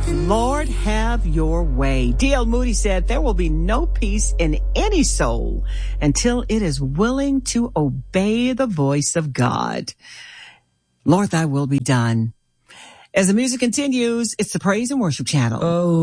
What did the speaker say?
Lord, have your way. D.L. Moody said there will be no peace in any soul until it is willing to obey the voice of God. Lord, thy will be done. As the music continues, it's the Praise and Worship Channel.